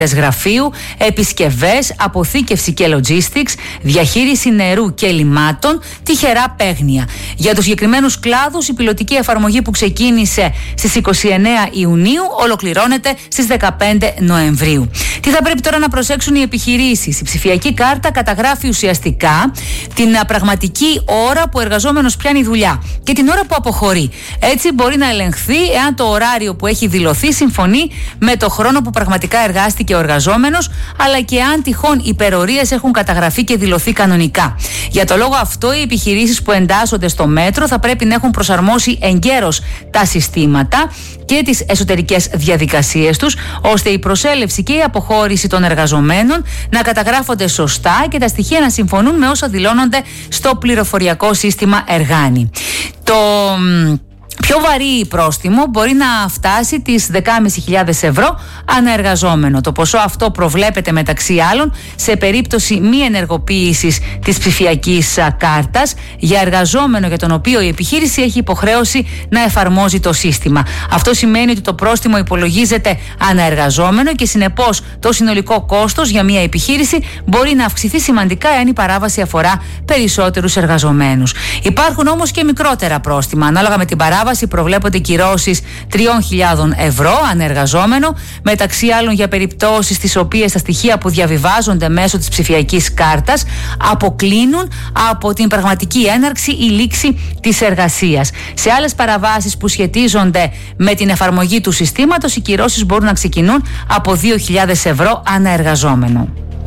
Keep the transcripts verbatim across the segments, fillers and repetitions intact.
γραφείου, επισκευές, αποθήκευση και logistics, διαχείριση νερού και λιμάτων, τυχερά παίγνια. Για τους συγκεκριμένους κλάδους, η πιλωτική εφαρμογή που ξεκίνησε στις είκοσι εννέα Ιουνίου ολοκληρώνεται στις δεκαπέντε Νοεμβρίου. Τι θα πρέπει τώρα να προσέξουν οι επιχειρήσεις? Η ψηφιακή κάρτα καταγράφει ουσιαστικά την πραγματική ώρα που ο εργαζόμενος πιάνει δουλειά και την ώρα που αποχωρεί. Έτσι μπορεί να ελεγχθεί εάν το ωράριο που έχει δηλωθεί συμφωνεί με το χρόνο που πραγματικά εργάστηκε ο εργαζόμενος, αλλά και αν τυχόν υπερορίες έχουν καταγραφεί και δηλωθεί κανονικά. Για το λόγο αυτό, οι επιχειρήσεις που εντάσσονται στο μέτρο θα πρέπει να έχουν προσαρμόσει εγκαίρως τα συστήματα και τις εσωτερικές διαδικασίες τους, ώστε η προσέλευση και η αποχώρηση των εργαζομένων να καταγράφονται σωστά και τα στοιχεία να συμφωνούν με όσα δηλώνονται στο πληροφοριακό σύστημα Εργάνη. Το πιο βαρύ πρόστιμο μπορεί να φτάσει τις δεκαπέντε χιλιάδες ευρώ ανά εργαζόμενο. Το ποσό αυτό προβλέπεται μεταξύ άλλων σε περίπτωση μη ενεργοποίησης της ψηφιακής κάρτας για εργαζόμενο για τον οποίο η επιχείρηση έχει υποχρέωση να εφαρμόζει το σύστημα. Αυτό σημαίνει ότι το πρόστιμο υπολογίζεται ανά εργαζόμενο και συνεπώς το συνολικό κόστος για μια επιχείρηση μπορεί να αυξηθεί σημαντικά εάν η παράβαση αφορά περισσότερους εργαζομένους. Υπάρχουν όμως και μικρότερα πρόστιμα. Ανάλογα με την παράβαση προβλέπονται κυρώσεις τριών χιλιάδων ευρώ ανεργαζόμενο, μεταξύ άλλων για περιπτώσεις στις οποίες τα στοιχεία που διαβιβάζονται μέσω της ψηφιακής κάρτας αποκλίνουν από την πραγματική έναρξη ή λήξη της εργασίας. Σε άλλες παραβάσεις που σχετίζονται με την εφαρμογή του συστήματος, οι κυρώσεις μπορούν να ξεκινούν από δύο χιλιάδες ευρώ ανεργαζόμενο.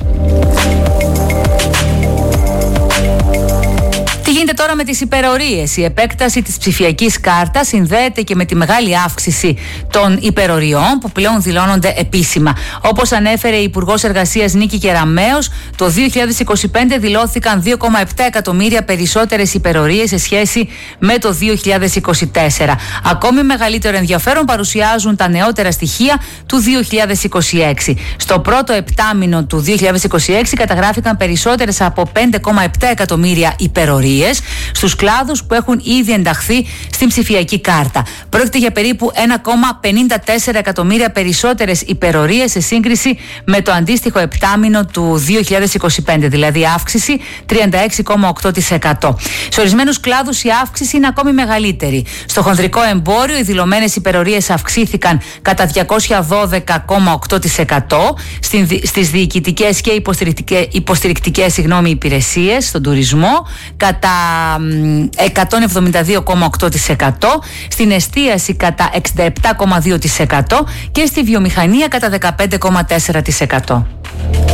Τι γίνεται τώρα με τις υπερορίες? Η επέκταση της ψηφιακής κάρτας συνδέεται και με τη μεγάλη αύξηση των υπεροριών που πλέον δηλώνονται επίσημα. Όπως ανέφερε η Υπουργός Εργασίας Νίκη Κεραμέως, το δύο χιλιάδες είκοσι πέντε δηλώθηκαν δύο κόμμα επτά εκατομμύρια περισσότερες υπερορίες σε σχέση με το δύο χιλιάδες είκοσι τέσσερα. Ακόμη μεγαλύτερο ενδιαφέρον παρουσιάζουν τα νεότερα στοιχεία του δύο χιλιάδες είκοσι έξι. Στο πρώτο επτάμηνο του δύο χιλιάδες είκοσι έξι καταγράφηκαν περισσότερες από πέντε κόμμα επτά εκατομμύρια υπερορίες στους κλάδους που έχουν ήδη ενταχθεί στην ψηφιακή κάρτα. Πρόκειται για περίπου ένα κόμμα πενήντα τέσσερα εκατομμύρια περισσότερες υπερορίες σε σύγκριση με το αντίστοιχο επτάμηνο του δύο χιλιάδες είκοσι πέντε, δηλαδή αύξηση τριάντα έξι κόμμα οκτώ τοις εκατό. Σε ορισμένους κλάδους η αύξηση είναι ακόμη μεγαλύτερη. Στο χονδρικό εμπόριο οι δηλωμένες υπερορίες αυξήθηκαν κατά διακόσια δώδεκα κόμμα οκτώ τοις εκατό, στις διοικητικές και υποστηρικτικές συγγνώμη, υπηρεσίες, στον τουρισμό κατά εκατόν εβδομήντα δύο κόμμα οκτώ τοις εκατό, στην εστίαση κατά εξήντα επτά κόμμα δύο τοις εκατό και στη βιομηχανία κατά δεκαπέντε κόμμα τέσσερα τοις εκατό.